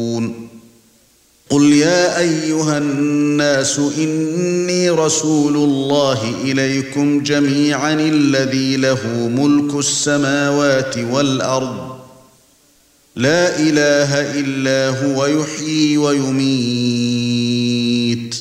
قُلْ يَا أَيُّهَا النَّاسُ إِنِّي رَسُولُ اللَّهِ إِلَيْكُمْ جَمِيعًا الَّذِي لَهُ مُلْكُ السَّمَاوَاتِ وَالْأَرْضِ لَا إِلَٰهَ إِلَّا هُوَ يُحْيِي وَيُمِيتُ